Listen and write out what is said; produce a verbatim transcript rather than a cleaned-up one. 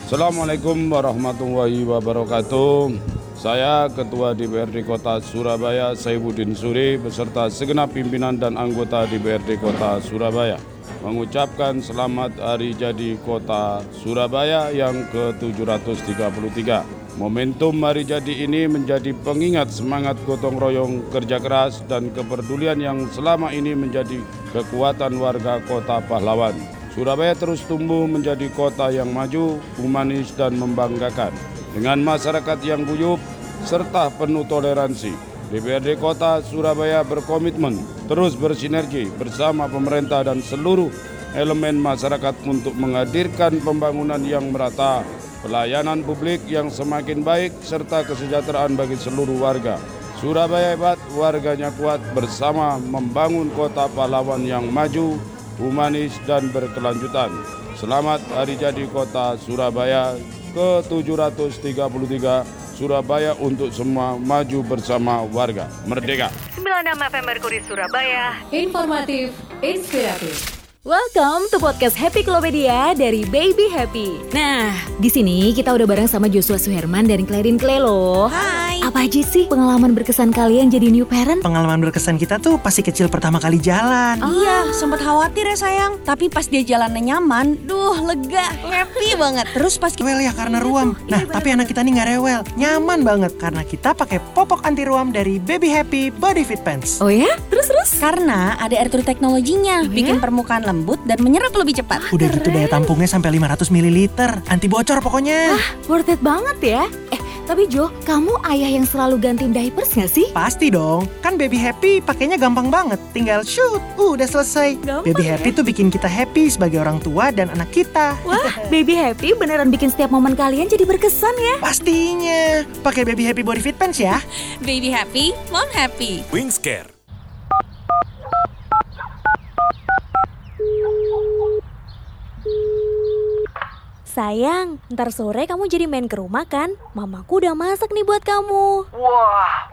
Assalamualaikum warahmatullahi wabarakatuh. Saya Ketua D P R D Kota Surabaya Saifuddin Suri beserta segenap pimpinan dan anggota D P R D Kota Surabaya mengucapkan selamat hari jadi Kota Surabaya yang ke tujuh ratus tiga puluh tiga. Momentum hari jadi ini menjadi pengingat semangat gotong royong, kerja keras, dan kepedulian yang selama ini menjadi kekuatan warga Kota Pahlawan. Surabaya terus tumbuh menjadi kota yang maju, humanis, dan membanggakan. Dengan masyarakat yang guyup serta penuh toleransi, D P R D Kota Surabaya berkomitmen terus bersinergi bersama pemerintah dan seluruh elemen masyarakat untuk menghadirkan pembangunan yang merata, pelayanan publik yang semakin baik, serta kesejahteraan bagi seluruh warga. Surabaya hebat, warganya kuat, bersama membangun Kota Pahlawan yang maju, humanis, dan berkelanjutan. Selamat Hari Jadi Kota Surabaya ke tujuh ratus tiga puluh tiga. Surabaya untuk semua, maju bersama warga. Merdeka! sembilan puluh enam F M Merkuri Surabaya. Informatif, inspiratif. Welcome to podcast Happy Klopedia dari Baby Happy. Nah, di sini kita udah bareng sama Joshua Suherman dan Clarin Clay loh. Hai. Apa aja sih pengalaman berkesan kalian jadi new parent? Pengalaman berkesan kita tuh pasti kecil pertama kali jalan. Oh. Iya, sempat khawatir ya sayang. Tapi pas dia jalannya nyaman, duh lega, happy banget. Terus pas Rewel ya karena ruam. Nah, tapi anak kita nih nggak rewel, nyaman banget karena kita pakai popok anti ruam dari Baby Happy Body Fit Pants. Oh ya? Terus-terus? karena ada air true teknologinya, Oh, bikin ya? permukaan lembut dan menyerap lebih cepat. Udah gitu daya tampungnya sampai lima ratus mililiter, anti bocor pokoknya. Worth it banget ya. Eh, tapi Jo, kamu ayah yang selalu gantiin diapers gak sih? Pasti dong, kan Baby Happy pakainya gampang banget. Tinggal shoot, udah selesai. Gampang Baby ya? Happy tuh bikin kita happy sebagai orang tua dan anak kita. Wah, Baby Happy beneran bikin setiap momen kalian jadi berkesan ya. Pastinya, pakai Baby Happy Body Fit Pants ya. Baby happy, mom happy. Wingscare. Sayang, ntar sore kamu jadi main ke rumah kan? Mamaku udah masak nih buat kamu. Wah,